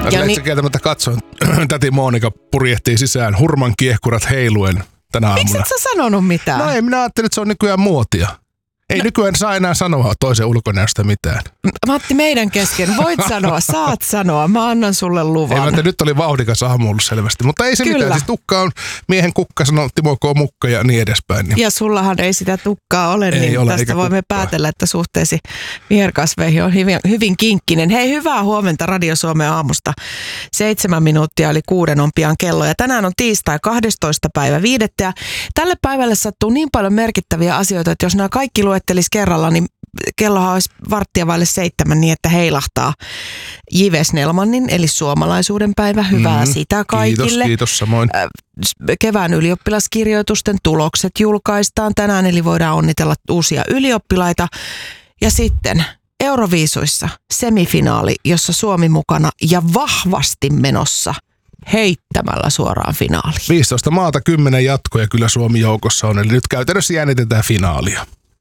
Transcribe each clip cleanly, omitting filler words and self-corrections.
Letsi kieltämättä katsoin, täti Monika purjehtii sisään hurman kiehkurat heiluen tänä aamuna. Miksi et sä sanonut mitään? No ei, minä ajattelin, että se on nykyään muotia. Ei nykyään saa enää sanoa toisen ulkonäöstä mitään. Matti, meidän kesken. Voit sanoa, saat sanoa. Mä annan sulle luvan. Ei, nyt oli vauhdikas aamu ollut selvästi, mutta ei se mitään. Siis tukka on miehen kukka, sanoo Timo K. Mukka ja niin edespäin. Niin. Ja sullahan ei sitä tukkaa ole, ei niin ole, tästä voimme päätellä, että suhteesi viherkasveihin on hyvin kinkkinen. Hei, hyvää huomenta Radio Suomen aamusta. 7 minuuttia yli 6 on pian kello. Ja tänään on tiistai 12.5. Ja tälle päivälle sattuu niin paljon merkittäviä asioita, että jos nämä kaikki luettelisi kerralla, niin kellohan olisi 6:15 niin, että heilahtaa J.V. Snellmanin, eli suomalaisuuden päivä. Hyvää sitä kaikille. Kiitos samoin. Kevään ylioppilaskirjoitusten tulokset julkaistaan tänään, eli voidaan onnitella uusia ylioppilaita. Ja sitten Euroviisuissa semifinaali, jossa Suomi mukana ja vahvasti menossa heittämällä suoraan finaaliin. 15 maata, 10 jatkoja kyllä Suomi joukossa on, eli nyt käytännössä jännitetään finaalia.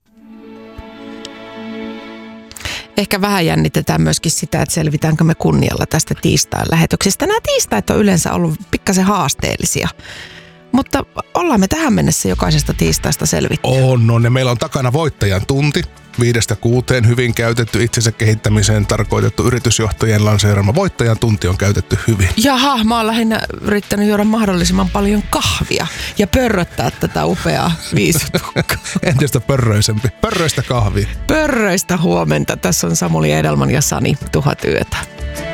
Ehkä vähän jännitetään myöskin sitä, että selvitäänkö me kunnialla tästä tiistain lähetyksestä. Nämä tiistait on yleensä ollut pikkasen haasteellisia, mutta ollaan me tähän mennessä jokaisesta tiistaista selvitty. On, ja meillä on takana voittajan tunti. 5-6 hyvin käytetty itsensä kehittämiseen tarkoitettu yritysjohtajien lanseeraama voittajan tunti on käytetty hyvin. Jaha, mä oon lähinnä yrittänyt juoda mahdollisimman paljon kahvia ja pörröttää tätä upeaa viisutukkaa. Entistä pörröisempi. Pörröistä kahvia. Pörröistä huomenta. Tässä on Samuli Edelman ja Sani 1000 yötä.